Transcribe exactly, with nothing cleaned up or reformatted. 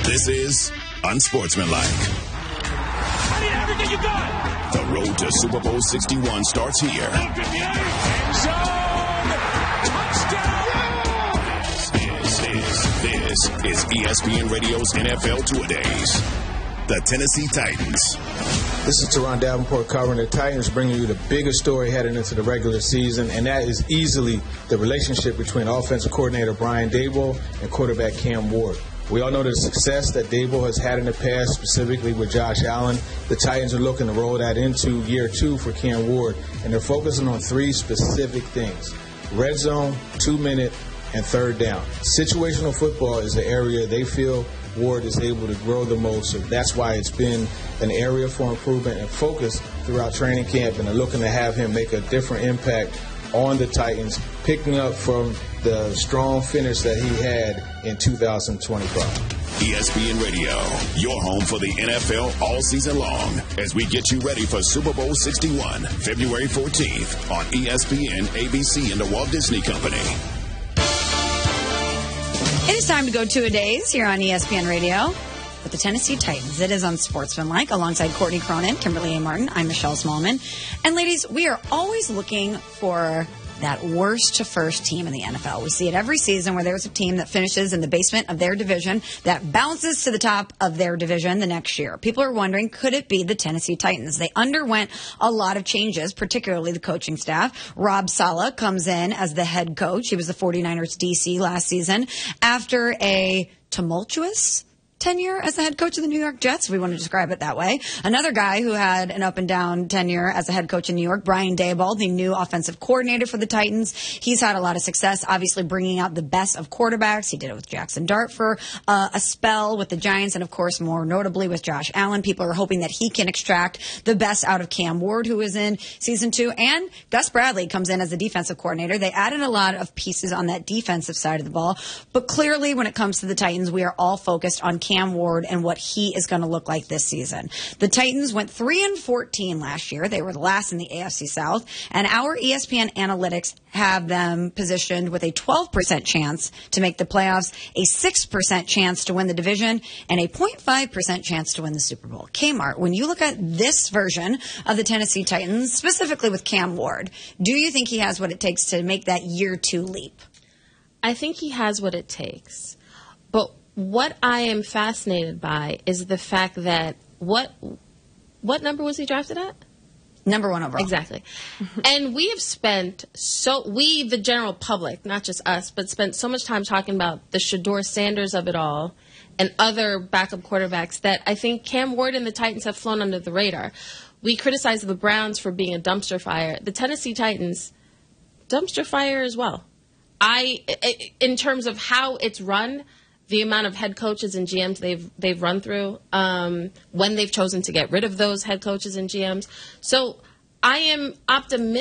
This is Unsportsmanlike. I need everything you got. The road to Super Bowl sixty-one starts here. This is, this is E S P N Radio's N F L Two-A-Days. The Tennessee Titans. This is Teron Davenport covering the Titans, bringing you the biggest story heading into the regular season, and that is easily the relationship between offensive coordinator Brian Daboll and quarterback Cam Ward. We all know the success that Daboll has had in the past, specifically with Josh Allen. The Titans are looking to roll that into year two for Cam Ward, and they're focusing on three specific things: red zone, two-minute, and third down. Situational football is the area they feel Ward is able to grow the most, so that's why it's been an area for improvement and focus throughout training camp, and they're looking to have him make a different impact on the Titans, picking up from the strong finish that he had in two thousand twenty-five. E S P N Radio, your home for the N F L all season long, as we get you ready for Super Bowl sixty-one, February fourteenth on E S P N, A B C, and the Walt Disney Company. It is time to go two-a-days here on E S P N Radio with the Tennessee Titans. It is Unsportsmanlike alongside Courtney Cronin, Kimberly A. Martin. I'm Michelle Smallman. And ladies, we are always looking for that worst to first team in the N F L. We see it every season where there's a team that finishes in the basement of their division that bounces to the top of their division the next year. People are wondering, could it be the Tennessee Titans? They underwent a lot of changes, particularly the coaching staff. Rob Saleh comes in as the head coach. He was the forty-niners D C last season after a tumultuous tenure as the head coach of the New York Jets, if we want to describe it that way. Another guy who had an up and down tenure as a head coach in New York, Brian Daboll, the new offensive coordinator for the Titans. He's had a lot of success, obviously bringing out the best of quarterbacks. He did it with Jackson Dart for uh, a spell with the Giants, and of course, more notably with Josh Allen. People are hoping that he can extract the best out of Cam Ward, who is in season two, and Gus Bradley comes in as the defensive coordinator. They added a lot of pieces on that defensive side of the ball, but clearly when it comes to the Titans, we are all focused on Cam Ward and what he is going to look like this season. The Titans went three and fourteen last year. They were the last in the A F C South, and our E S P N analytics have them positioned with a twelve percent chance to make the playoffs, a six percent chance to win the division, and a zero point five percent chance to win the Super Bowl. Kmart, when you look at this version of the Tennessee Titans, specifically with Cam Ward, do you think he has what it takes to make that year two leap? I think he has what it takes. But what I am fascinated by is the fact that what what number was he drafted at? Number one overall. Exactly. And we have spent so, we, the general public, not just us, but spent so much time talking about the Shedeur Sanders of it all and other backup quarterbacks that I think Cam Ward and the Titans have flown under the radar. We criticize the Browns for being a dumpster fire. The Tennessee Titans, dumpster fire as well. I, in terms of how it's run, the amount of head coaches and G Ms they've they've run through, um, when they've chosen to get rid of those head coaches and G Ms. So I am optimistic